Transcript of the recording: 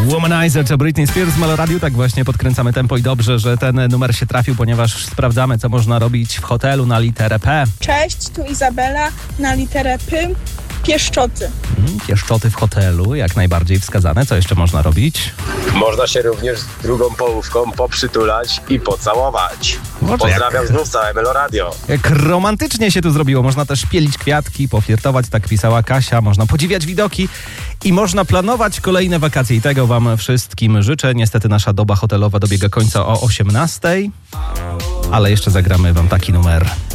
Womanizer to Britney Spears w Meloradiu. Tak właśnie podkręcamy tempo i dobrze, że ten numer się trafił, ponieważ sprawdzamy, co można robić w hotelu na literę P. Cześć, tu Izabela, na literę P. Pieszczoty. Pieszczoty w hotelu, jak najbardziej wskazane. Co jeszcze można robić? Można się również z drugą połówką poprzytulać i pocałować. Pozdrawiam znów całe Meloradio. Jak romantycznie się tu zrobiło. Można też pielić kwiatki, poflirtować, tak pisała Kasia. Można podziwiać widoki i można planować kolejne wakacje. I tego wam wszystkim życzę. Niestety nasza doba hotelowa dobiega końca o 18:00, ale jeszcze zagramy wam taki numer.